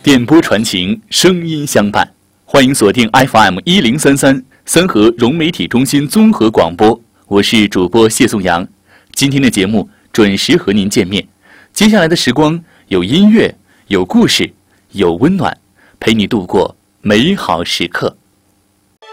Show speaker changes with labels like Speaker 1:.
Speaker 1: 电波传情，声音相伴。欢迎锁定 FM1033三河融媒体中心综合广播，我是主播谢颂阳。今天的节目准时和您见面。接下来的时光有音乐，有故事，有温暖，陪你度过美好时刻。